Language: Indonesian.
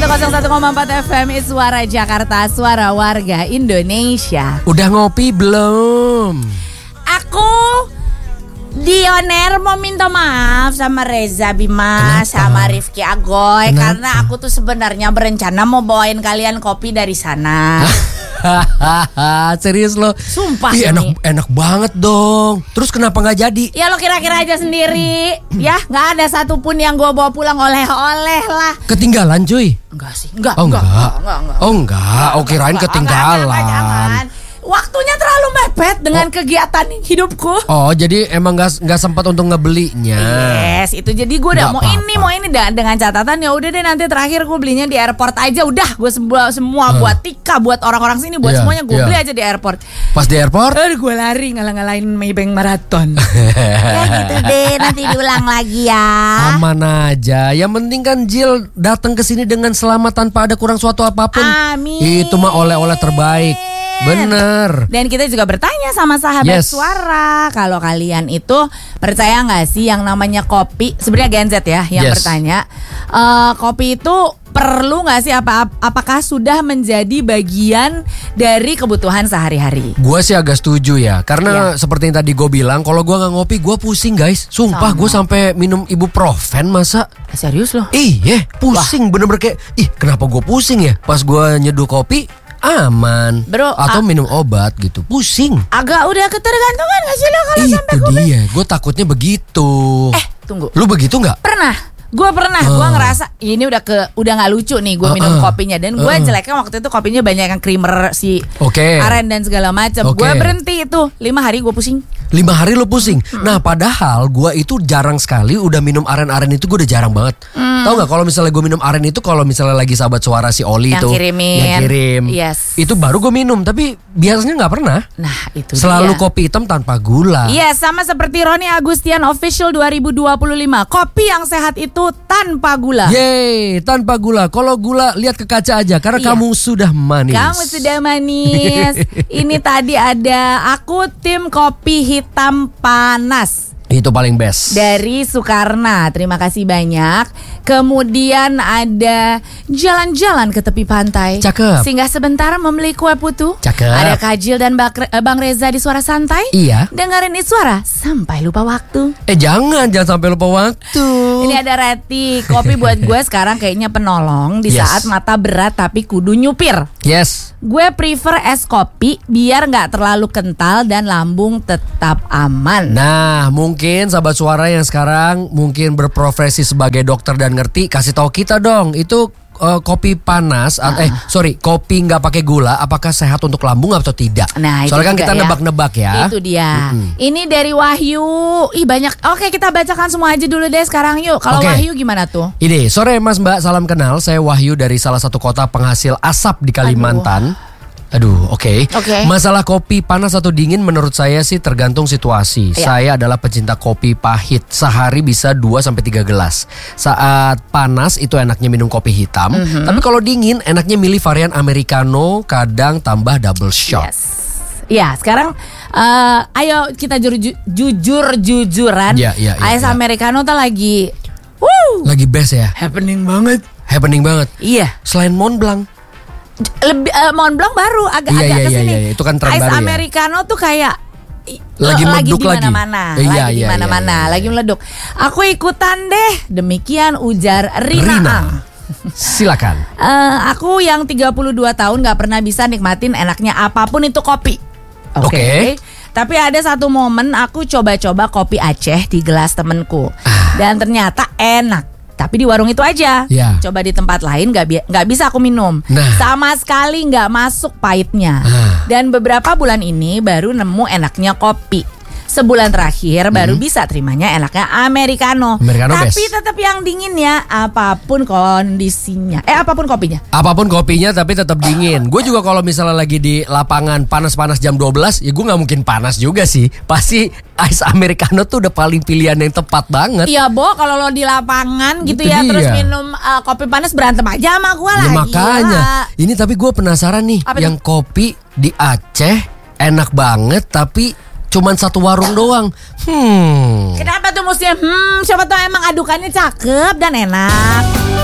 101,4 FM Suara Jakarta, suara warga Indonesia. Udah ngopi belum? Aku Dioner mau minta maaf sama Reza Bima. Kenapa? Sama Rifki Agoy. Kenapa? Karena aku tuh sebenarnya berencana mau bawain kalian kopi dari sana. Serius lo? Sumpah Ih, ini. enak banget dong. Terus kenapa gak jadi? Ya lo kira-kira aja sendiri. Ya gak ada satupun yang gue bawa pulang oleh-oleh lah. Ketinggalan cuy? Enggak sih. Enggak. Oh enggak. Enggak. Oh enggak. Oh kirain ketinggalan. Jangan. Waktunya terlalu mepet dengan kegiatan hidupku. Oh jadi emang gak sempat untuk ngebelinya. Yes, itu jadi gue udah Nggak mau ini dengan catatan ya udah deh nanti terakhir gue belinya di airport aja udah gue semua buat Tika, buat orang-orang sini, buat Iya, semuanya gue iya. beli aja di airport. Pas di airport? Gue lari ngalah-ngalahin Maybank Marathon. Ya gitu deh, nanti diulang lagi ya. Aman aja. Yang penting kan Jill datang ke sini dengan selamat tanpa ada kurang suatu apapun. Amin. Itu mah oleh-oleh terbaik. Bener. Dan kita juga bertanya sama sahabat Yes. suara, kalau kalian itu percaya nggak sih yang namanya kopi? Sebenarnya Gen Z ya yang Yes. bertanya, kopi itu perlu nggak sih? Apakah sudah menjadi bagian dari kebutuhan sehari-hari? Gue sih agak setuju ya. Karena seperti yang tadi gue bilang, kalau gue gak ngopi gue pusing guys. Sumpah gue sampai minum ibuprofen masa. Serius loh? Iya pusing bener-bener kayak kenapa gue pusing ya. Pas gue nyeduh kopi aman. Bro, atau minum obat gitu pusing. Agak udah ketergantungan gak sih lo kalau sampai Itu kopi? dia. Gue takutnya begitu. Tunggu. Lu begitu gak? Gue pernah, gue ngerasa ini udah nggak lucu nih gue minum kopinya, dan gue jeleknya waktu itu kopinya banyak yang creamer si Oke. aren dan segala macam. Oke. Gue berhenti itu 5 hari gue pusing. 5 hari lu pusing. Nah padahal gue itu jarang sekali udah minum aren-aren itu, gue udah jarang banget. Tahu nggak kalau misalnya gue minum aren itu kalau misalnya lagi sahabat suara si Oli Yang tuh kirimin. yang kirim. Yes. Itu baru gue minum, tapi biasanya nggak pernah. Nah itu Selalu dia. kopi hitam tanpa gula. Iya, sama seperti Roni Agustian Official 2025. Kopi yang sehat itu tanpa gula. Yeay, tanpa gula. Kalau gula lihat ke kaca aja karena Iya. kamu sudah manis. Kamu sudah manis. Ini tadi ada aku tim kopi hitam panas Itu paling best. dari Sukarna. Terima kasih banyak. Kemudian ada jalan-jalan ke tepi pantai. Cakep. Singgah sebentar membeli kue putu. Cakep. Ada Kajil dan Bang Reza di Suara Santai. Iya. Dengerin suara sampai lupa waktu. Jangan sampai lupa waktu. Ini ada Reti. Kopi buat gue sekarang kayaknya penolong di Yes. saat mata berat tapi kudu nyupir. Yes. Gue prefer es kopi biar gak terlalu kental dan lambung tetap aman. Nah, mungkin sahabat suara yang sekarang mungkin berprofesi sebagai dokter dan ngerti, kasih tahu kita dong, itu kopi panas kopi nggak pakai gula, apakah sehat untuk lambung atau tidak? Nah, itu soalnya kan juga kita ya. nebak-nebak ya. Itu dia. Ini dari Wahyu. Ih banyak. Oke, kita bacakan semua aja dulu deh sekarang yuk. Kalau Oke. Wahyu gimana tuh? Ini sore Mas Mbak, salam kenal. Saya Wahyu dari salah satu kota penghasil asap di Kalimantan. Aduh, oke. Masalah kopi panas atau dingin menurut saya sih tergantung situasi. Iya. Saya adalah pecinta kopi pahit. Sehari bisa 2-3 gelas. Saat panas itu enaknya minum kopi hitam. Tapi kalau dingin enaknya milih varian americano, kadang tambah double shot. Yes. Ya, sekarang ayo kita jujur-jujuran. Iya. Ice americano tuh lagi Lagi best ya. happening banget. Happening banget. Iya. Selain Mont Blanc. Lebih Mont Blanc baru agak Iya, kesini. iya, itu kan tren Ice baru ya. americano tuh kayak Lagi meleduk di lagi. mana-mana, Iya, lagi di iya, mana-mana, iya. lagi meleduk. Aku ikutan deh. Demikian ujar Rina. Silakan. Aku yang 32 tahun gak pernah bisa nikmatin enaknya apapun itu kopi. Oke. Tapi ada satu momen aku coba-coba kopi Aceh di gelas temenku. Dan ternyata enak. Tapi di warung itu aja. Ya. Coba di tempat lain gak bisa aku minum. Nah. Sama sekali gak masuk pahitnya. Dan beberapa bulan ini baru nemu enaknya kopi. Sebulan terakhir baru bisa terimanya enaknya americano. Americano Tapi best. tetap yang dingin ya, apapun kondisinya. Apapun kopinya. Apapun kopinya tapi tetap dingin. Gue juga kalau misalnya lagi di lapangan panas-panas jam 12, ya gue gak mungkin panas juga sih. Pasti ice americano tuh udah paling pilihan yang tepat banget. Iya Bo, kalau lo di lapangan gitu Itu ya, dia. terus minum kopi panas berantem aja sama gue Ya lagi. makanya. Ini tapi gue penasaran nih, Apa yang kopi di Aceh enak banget tapi cuman satu warung doang. Kenapa tuh mesti siapa tuh emang adukannya cakep dan enak.